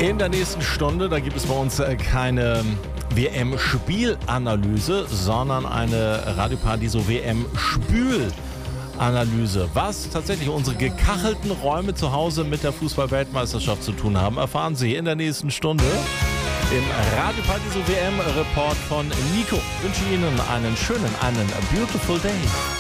In der nächsten Stunde, da gibt es bei uns keine WM-Spielanalyse, sondern eine Radio Paradiso WM-Spülanalyse. Was tatsächlich unsere gekachelten Räume zu Hause mit der Fußball-Weltmeisterschaft zu tun haben, erfahren Sie in der nächsten Stunde im Radio Paradiso WM-Report von Nico. Ich wünsche Ihnen einen beautiful day.